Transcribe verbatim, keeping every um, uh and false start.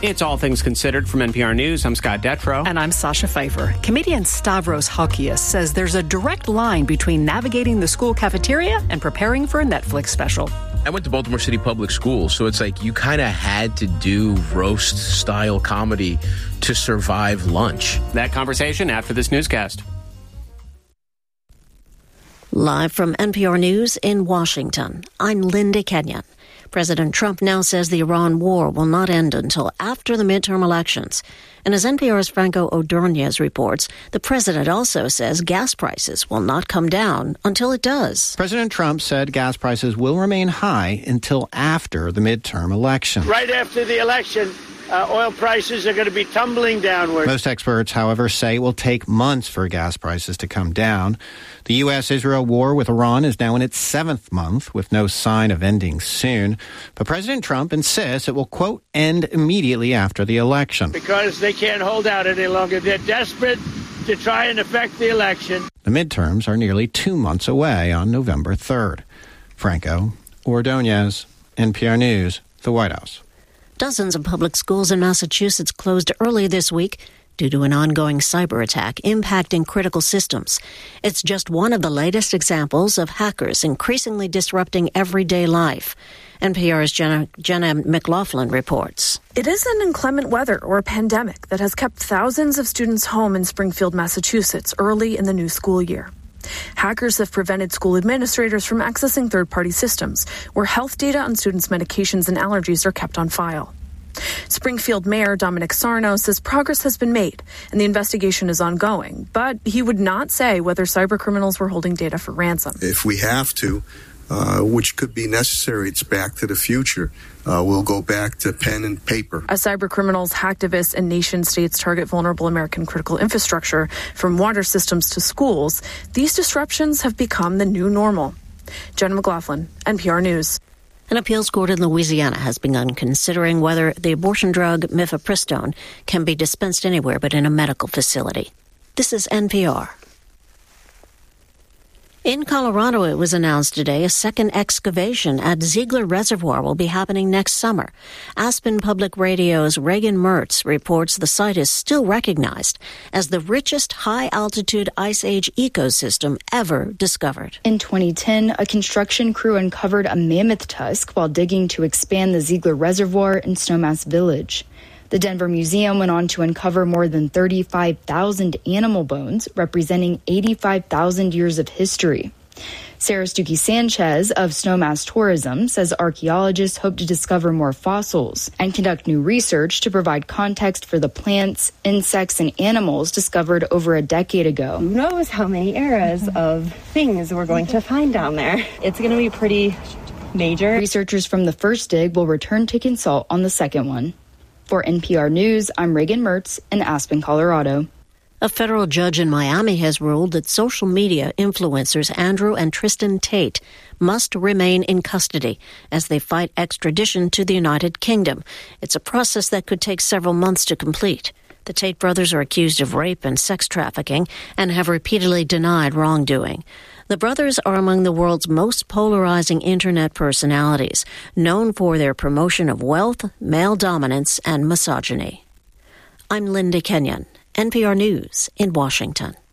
It's All Things Considered from N P R News. I'm Scott Detrow. And I'm Sasha Pfeiffer. Comedian Stavros Halkias says there's a direct line between navigating the school cafeteria and preparing for a Netflix special. I went to Baltimore City Public Schools, so it's like you kind of had to do roast-style comedy to survive lunch. That conversation after this newscast. Live from N P R News in Washington, I'm Linda Kenyon. President Trump now says the Iran war will not end until after the midterm elections. And as N P R's Franco Ordonez reports, the president also says gas prices will not come down until it does. President Trump said gas prices will remain high until after the midterm election. Right after the election, uh, oil prices are going to be tumbling downward. Most experts, however, say it will take months for gas prices to come down. The U S Israel war with Iran is now in its seventh month, with no sign of ending soon. But President Trump insists it will, quote, end immediately after the election. Because they can't hold out any longer. They're desperate to try and affect the election. The midterms are nearly two months away on November third. Franco Ordonez, N P R News, the White House. Dozens of public schools in Massachusetts closed early this week due to an ongoing cyber attack impacting critical systems. It's just one of the latest examples of hackers increasingly disrupting everyday life. N P R's Jenna, Jenna McLaughlin reports. It isn't inclement weather or a pandemic that has kept thousands of students home in Springfield, Massachusetts early in the new school year. Hackers have prevented school administrators from accessing third-party systems where health data on students' medications and allergies are kept on file. Springfield Mayor Dominic Sarno says progress has been made and the investigation is ongoing, but he would not say whether cybercriminals were holding data for ransom. If we have to, uh, which could be necessary, it's back to the future. Uh, we'll go back to pen and paper. As cybercriminals, hacktivists, and nation states target vulnerable American critical infrastructure, from water systems to schools, these disruptions have become the new normal. Jenna McLaughlin, N P R News. An appeals court in Louisiana has begun considering whether the abortion drug mifepristone can be dispensed anywhere but in a medical facility. This is N P R. In Colorado, it was announced today a second excavation at Ziegler Reservoir will be happening next summer. Aspen Public Radio's Reagan Mertz reports the site is still recognized as the richest high-altitude Ice Age ecosystem ever discovered. In twenty ten, a construction crew uncovered a mammoth tusk while digging to expand the Ziegler Reservoir in Snowmass Village. The Denver Museum went on to uncover more than thirty-five thousand animal bones, representing eighty-five thousand years of history. Sarah Stuckey Sanchez of Snowmass Tourism says archaeologists hope to discover more fossils and conduct new research to provide context for the plants, insects, and animals discovered over a decade ago. Who knows how many eras of things we're going to find down there. It's going to be pretty major. Researchers from the first dig will return to consult on the second one. For N P R News, I'm Reagan Mertz in Aspen, Colorado. A federal judge in Miami has ruled that social media influencers Andrew and Tristan Tate must remain in custody as they fight extradition to the United Kingdom. It's a process that could take several months to complete. The Tate brothers are accused of rape and sex trafficking and have repeatedly denied wrongdoing. The brothers are among the world's most polarizing internet personalities, known for their promotion of wealth, male dominance, and misogyny. I'm Linda Kenyon, N P R News in Washington.